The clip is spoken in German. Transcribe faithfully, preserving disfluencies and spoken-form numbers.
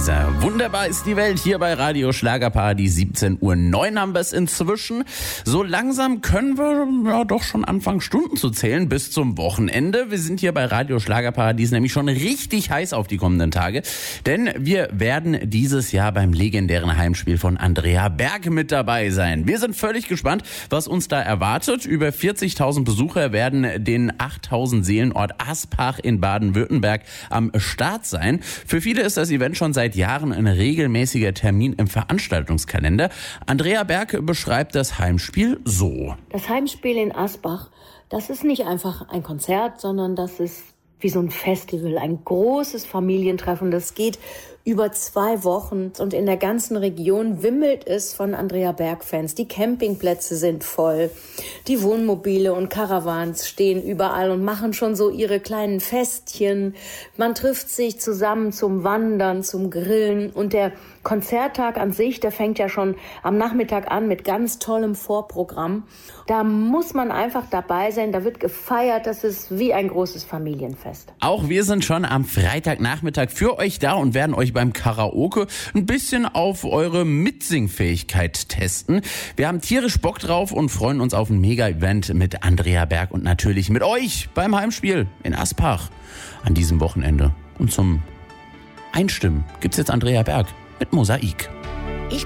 Kaiser. Wunderbar ist die Welt hier bei Radio Schlagerparadies. siebzehn Uhr neun haben wir es inzwischen. So langsam können wir ja doch schon anfangen, Stunden zu zählen bis zum Wochenende. Wir sind hier bei Radio Schlagerparadies nämlich schon richtig heiß auf die kommenden Tage. Denn wir werden dieses Jahr beim legendären Heimspiel von Andrea Berg mit dabei sein. Wir sind völlig gespannt, was uns da erwartet. Über vierzigtausend Besucher werden den achttausend Seelenort Aspach in Baden-Württemberg am Start sein. Für viele ist das Event schon seit Jahren ein regelmäßiger Termin im Veranstaltungskalender. Andrea Berg beschreibt das Heimspiel so. Das Heimspiel in Aspach, das ist nicht einfach ein Konzert, sondern das ist wie so ein Festival, ein großes Familientreffen. Das geht über zwei Wochen und in der ganzen Region wimmelt es von Andrea Berg-Fans. Die Campingplätze sind voll, die Wohnmobile und Caravans stehen überall und machen schon so ihre kleinen Festchen. Man trifft sich zusammen zum Wandern, zum Grillen und der Konzerttag an sich, der fängt ja schon am Nachmittag an mit ganz tollem Vorprogramm. Da muss man einfach dabei sein, da wird gefeiert, das ist wie ein großes Familienfest. Auch wir sind schon am Freitagnachmittag für euch da und werden euch beim Karaoke ein bisschen auf eure Mitsingfähigkeit testen. Wir haben tierisch Bock drauf und freuen uns auf ein Mega-Event mit Andrea Berg und natürlich mit euch beim Heimspiel in Aspach an diesem Wochenende. Und zum Einstimmen gibt's jetzt Andrea Berg mit Mosaik.